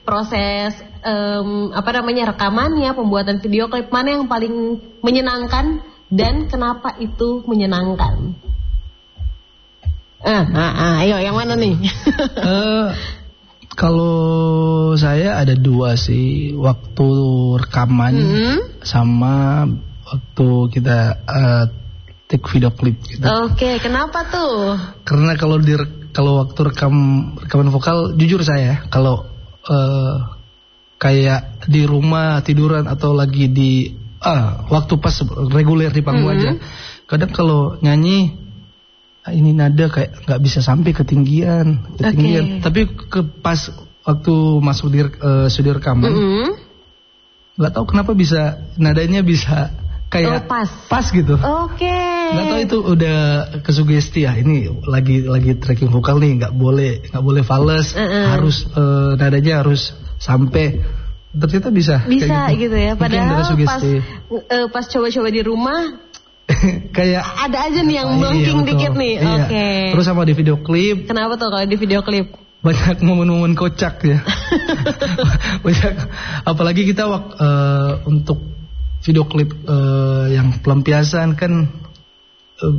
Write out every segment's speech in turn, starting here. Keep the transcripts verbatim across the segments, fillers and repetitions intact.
proses um, apa namanya rekamannya, pembuatan video klip, mana yang paling menyenangkan dan kenapa itu menyenangkan? Ah, ah, ah, ayo yang mana nih? uh, kalau saya ada dua sih, waktu rekaman mm-hmm. sama waktu kita uh, take video klip gitu. Oke, okay, kenapa tuh? Karena kalau di kalau waktu rekam rekaman vokal, jujur saya kalau uh, kayak di rumah tiduran atau lagi di ah waktu pas reguler di panggung mm-hmm. aja, kadang kalau nyanyi ini nada kayak nggak bisa sampai ketinggian, ketinggian. Okay. Tapi ke pas waktu masuk di uh, studio rekaman, nggak mm-hmm. tahu kenapa bisa nadanya bisa kayak oh, pas. pas gitu. Oke. Okay. Nggak tahu itu udah kesugesti ya. Ini lagi lagi tracking vokal nih, nggak boleh nggak boleh fals, uh-uh. harus uh, nadanya harus sampai. Ternyata bisa. Bisa gitu. gitu ya. Padahal pas uh, pas coba-coba di rumah. Kayak ada aja nih yang melengking iya, dikit nih. Iya. Oke. Okay. Terus sama di video klip. Kenapa tuh kalau di video klip? Banyak momen-momen kocak ya. Banyak. Apalagi kita uh, untuk video klip uh, yang pelampiasan kan uh,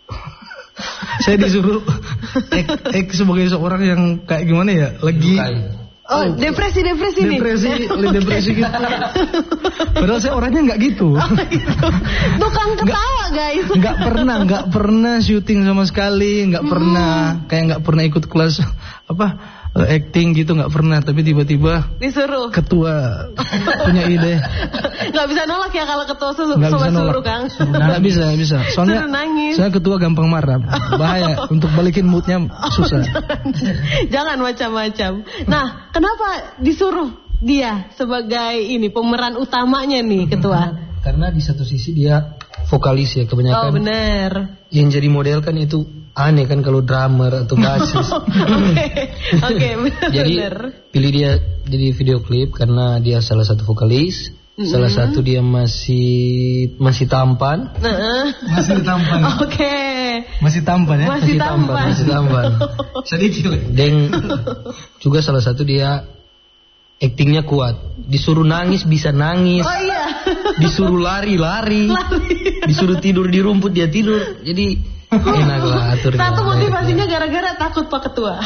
saya disuruh ek, ek sebagai seorang yang kayak gimana ya, lagi Oh, depresi depresi nih. Depresi, depresi gitu. Padahal saya orangnya nggak gitu. Oh, gitu. Tukang ketawa guys. Nggak pernah, nggak pernah syuting sama sekali, nggak hmm. pernah, kayak nggak pernah ikut kelas apa acting gitu, nggak pernah. Tapi tiba-tiba disuruh. Ketua punya ide. Nggak bisa nolak ya kalau ketua suruh, suruh Kang. Nggak bisa, nggak bisa. Soalnya saya ketua gampang marah, bahaya untuk balikin moodnya susah. Oh, jangan, jangan macam-macam. Nah, kenapa disuruh dia sebagai ini pemeran utamanya nih ketua? Karena di satu sisi dia vokalis ya kebanyakan. Oh benar. Yang jadi model kan itu aneh kan kalau drummer atau bassis. Oke, oke benar. Jadi pilih dia jadi video klip karena dia salah satu vokalis. Mm-hmm. Salah satu dia masih masih tampan. Uh-uh. Masih tampan. Oke. Okay. Masih tampan ya. Masih, masih tampan. tampan. Masih tampan. Sedikit. Dan juga salah satu dia aktingnya kuat. Disuruh nangis bisa nangis. Oh iya. Disuruh lari lari. Lari. Disuruh tidur di rumput dia tidur. Jadi enak lah aturnya. Satu motivasinya gara-gara takut Pak Ketua.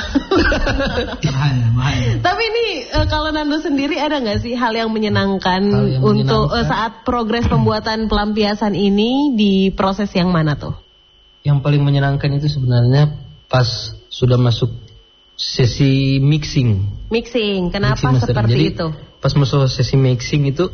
Bahaya, bahaya. Tapi ini uh, kalau Nando sendiri ada nggak sih hal yang menyenangkan hal yang untuk menyenangkan. Uh, saat progres pembuatan pelampiasan ini di proses yang mana tuh? Yang paling menyenangkan itu sebenarnya pas sudah masuk sesi mixing. Mixing, kenapa mixing seperti Jadi, itu? Pas masuk sesi mixing itu,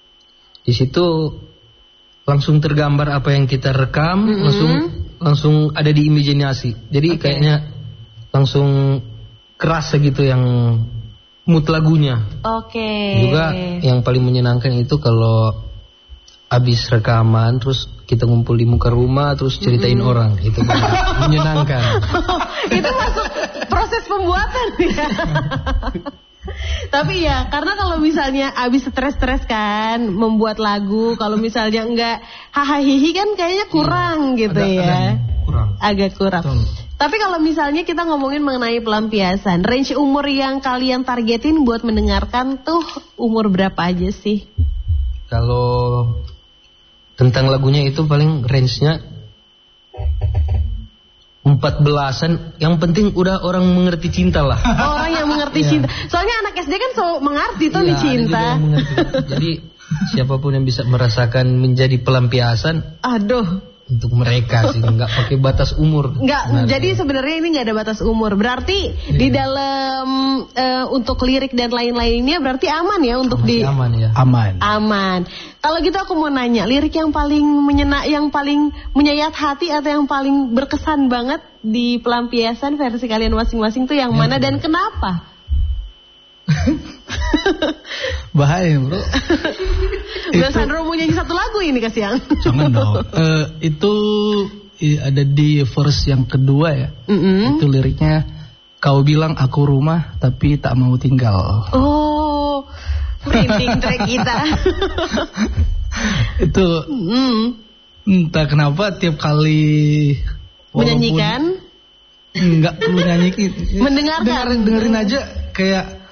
di situ langsung tergambar apa yang kita rekam, mm-hmm. langsung langsung ada di imajinasi. Jadi okay. kayaknya langsung kerasa gitu yang mood lagunya. Oke. Okay. Juga yang paling menyenangkan itu kalau habis rekaman terus kita ngumpul di muka rumah terus ceritain mm-hmm. orang, itu menyenangkan. Itu masuk proses pembuatan ya. Tapi ya karena kalau misalnya abis stres-stres kan membuat lagu, kalau misalnya enggak hahaha kan kayaknya kurang gitu agak, ya agak kurang. Agak kurang. Betul. Tapi kalau misalnya kita ngomongin mengenai pelampiasan, range umur yang kalian targetin buat mendengarkan tuh umur berapa aja sih? Kalau tentang lagunya itu paling range-nya empat belasan, yang penting udah orang mengerti cinta lah. Orang yang mengerti cinta. Soalnya anak S D kan so mengerti tuh nih cinta. Jadi siapapun yang bisa merasakan menjadi pelampiasan. Aduh. Untuk mereka sih nggak pakai batas umur. Nggak. Jadi sebenarnya ini nggak ada batas umur. Berarti yeah. di dalam uh, untuk lirik dan lain-lainnya berarti aman ya untuk Masih di. Aman ya. Aman. Aman. Kalau gitu aku mau nanya, lirik yang paling menyena, yang paling menyayat hati atau yang paling berkesan banget di pelampiasan versi kalian masing-masing tuh yang mana dan kenapa? Bahaya bro. Udah Sandro mau nyanyi satu lagu ini kasihan. Jangan dong. uh, Itu ada di verse yang kedua ya. Mm-hmm. Itu liriknya, kau bilang aku rumah tapi tak mau tinggal. Oh, printing track kita. Itu mm, entah kenapa tiap kali menyanyikan nggak perlu nyanyi, mendengarkan dengerin, dengerin aja kayak